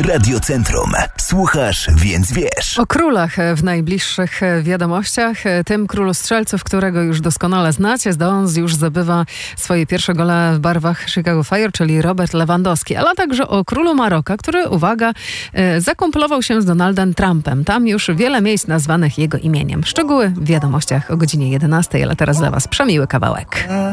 Radio Centrum. Słuchasz, więc wiesz. O królach w najbliższych wiadomościach. Tym królu strzelców, którego już doskonale znacie, zdąc już zdobywa swoje pierwsze gole w barwach Chicago Fire, czyli Robert Lewandowski. Ale także o królu Maroka, który, uwaga, zakumplował się z Donaldem Trumpem. Tam już wiele miejsc nazwanych jego imieniem. Szczegóły w wiadomościach o godzinie 11, ale teraz dla was przemiły kawałek.